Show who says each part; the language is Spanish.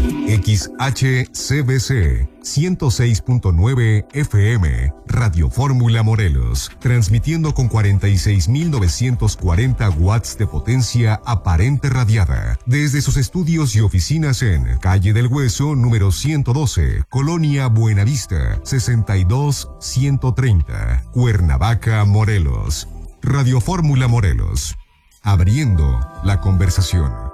Speaker 1: XHCBC 106.9 FM, Radio Fórmula Morelos, transmitiendo con 46.940 watts de potencia aparente radiada, desde sus estudios y oficinas en Calle del Hueso, número 112, Colonia Buenavista, 62130, Cuernavaca, Morelos. Radio Fórmula Morelos, abriendo la conversación.